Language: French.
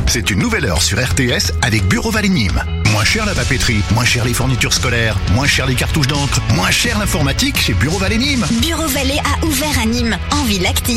C'est une nouvelle heure sur RTS avec Bureau Vallée Nîmes. Moins cher la papeterie, moins cher les fournitures scolaires, moins cher les cartouches d'encre, moins cher l'informatique chez Bureau Vallée Nîmes. Bureau Vallée a ouvert à Nîmes, en ville active.